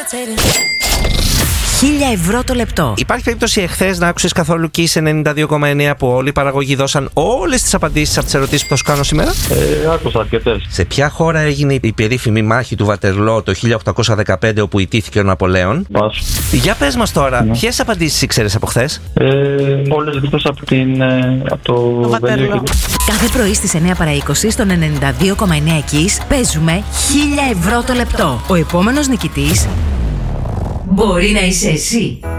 €1.000 το λεπτό. Υπάρχει περίπτωση εχθές να άκουσες καθόλου Kiss 92,9 που όλοι οι παραγωγοί δώσαν όλες τις απαντήσεις από τις ερωτήσεις που θα σου κάνω σήμερα? Άκουσα αρκετές. Σε ποια χώρα έγινε η περίφημη μάχη του Βατερλό το 1815 όπου ητήθηκε ο Ναπολέον? Πας. Για πες μας τώρα, ποιες απαντήσεις ήξερες από χθες? Όλες εκτός από το Βατερλό. Κάθε πρωί στις 9 παρά 20 στον 92,9 Kiss παίζουμε €1.000 το λεπτό. Ο επόμενος νικητής μπορεί να είσαι εσύ.